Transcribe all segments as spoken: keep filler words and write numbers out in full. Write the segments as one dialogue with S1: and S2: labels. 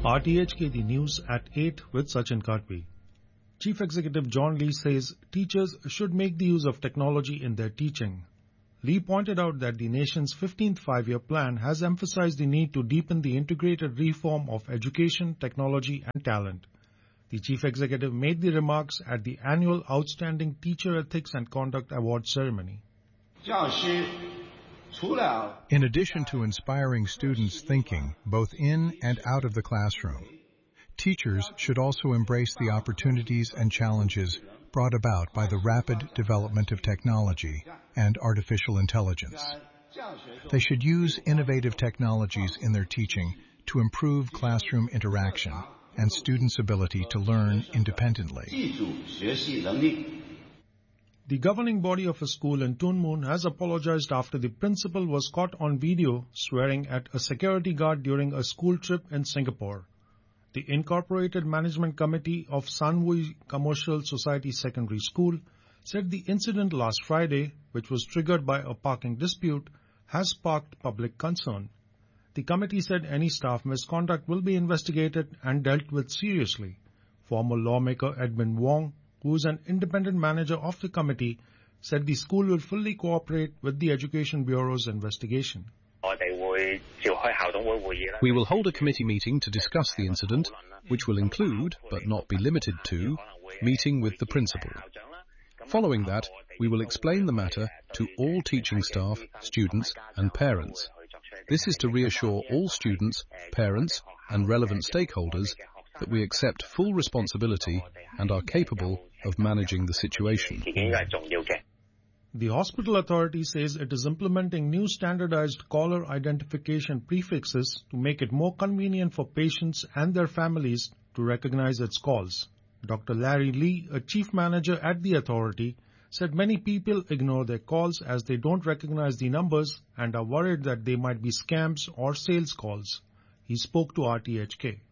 S1: R T H K, the news at eight with Sachin Katwi. Chief Executive John Lee says teachers should make the use of technology in their teaching. Lee pointed out that the nation's fifteenth five-year plan has emphasized the need to deepen the integrated reform of education, technology, and talent. The chief executive made the remarks at the annual Outstanding Teacher Ethics and Conduct Award ceremony.
S2: In addition to inspiring students' thinking, both in and out of the classroom, teachers should also embrace the opportunities and challenges brought about by the rapid development of technology and artificial intelligence. They should use innovative technologies in their teaching to improve classroom interaction and students' ability to learn independently.
S1: The governing body of a school in Tuen Mun has apologized after the principal was caught on video swearing at a security guard during a school trip in Singapore. The Incorporated Management Committee of San Vui Commercial Society Secondary School said the incident last Friday, which was triggered by a parking dispute, has sparked public concern. The committee said any staff misconduct will be investigated and dealt with seriously. Former lawmaker Edmund Wong, who is an independent manager of the committee, said the school will fully cooperate with the Education Bureau's investigation.
S3: We will hold a committee meeting to discuss the incident, which will include, but not be limited to, meeting with the principal. Following that, we will explain the matter to all teaching staff, students, and parents. This is to reassure all students, parents, and relevant stakeholders that we accept full responsibility and are capable of managing the situation.
S1: The hospital authority says it is implementing new standardized caller identification prefixes to make it more convenient for patients and their families to recognize its calls. Doctor Larry Lee, a chief manager at the authority, said many people ignore their calls as they don't recognize the numbers and are worried that they might be scams or sales calls. He spoke to R T H K.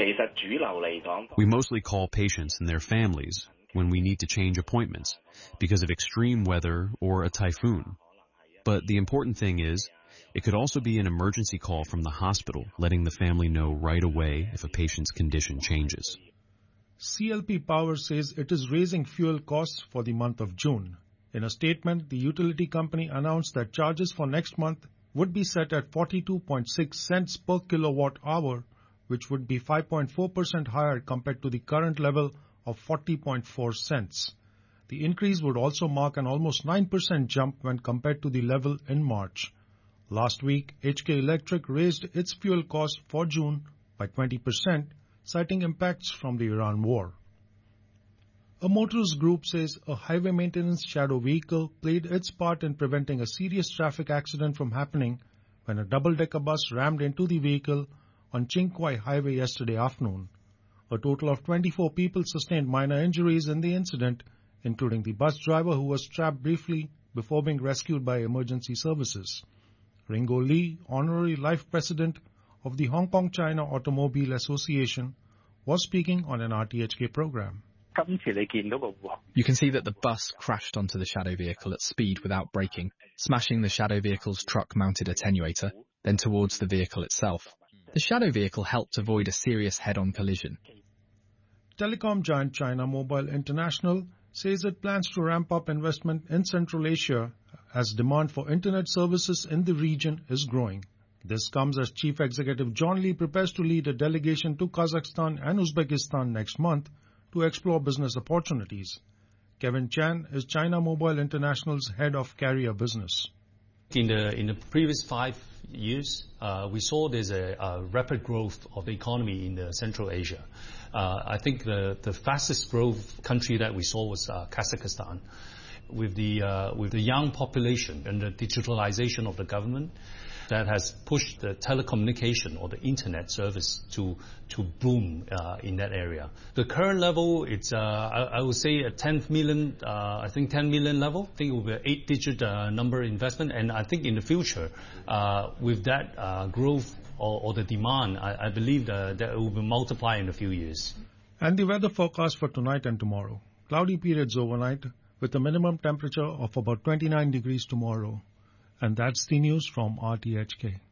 S4: We mostly call patients and their families when we need to change appointments because of extreme weather or a typhoon. But the important thing is, it could also be an emergency call from the hospital, letting the family know right away if a patient's condition changes.
S1: C L P Power says it is raising fuel costs for the month of June. In a statement, the utility company announced that charges for next month would be set at forty-two point six cents per kilowatt hour, which would be five point four percent higher compared to the current level of forty point four cents. The increase would also mark an almost nine percent jump when compared to the level in March. Last week, H K Electric raised its fuel cost for June by twenty percent, citing impacts from the Iran war. A motorist group says a highway maintenance shadow vehicle played its part in preventing a serious traffic accident from happening when a double-decker bus rammed into the vehicle on Ching Kwai Highway yesterday afternoon. A total of twenty-four people sustained minor injuries in the incident, including the bus driver who was trapped briefly before being rescued by emergency services. Ringo Lee, Honorary Life President of the Hong Kong-China Automobile Association, was speaking on an R T H K program.
S5: You can see that the bus crashed onto the shadow vehicle at speed without braking, smashing the shadow vehicle's truck-mounted attenuator, then towards the vehicle itself. The shadow vehicle helped avoid a serious head-on collision.
S1: Telecom giant China Mobile International says it plans to ramp up investment in Central Asia as demand for internet services in the region is growing. This comes as Chief Executive John Lee prepares to lead a delegation to Kazakhstan and Uzbekistan next month to explore business opportunities. Kevin Chan is China Mobile International's head of carrier business.
S6: In the in the previous five years, uh, we saw there's a, a rapid growth of the economy in the Central Asia. Uh, I think the, the fastest growth country that we saw was uh, Kazakhstan. With the uh, with the young population and the digitalization of the government, that has pushed the telecommunication or the internet service to to boom uh, in that area. The current level, it's uh, I, I would say a ten million, uh, I think ten million level. I think it will be an eight-digit uh, number investment, and I think in the future, uh, with that uh, growth or, or the demand, I, I believe that, that it will be multiplied in a few years.
S1: And the weather forecast for tonight and tomorrow: cloudy periods overnight, with a minimum temperature of about twenty-nine degrees tomorrow. And that's the news from R T H K.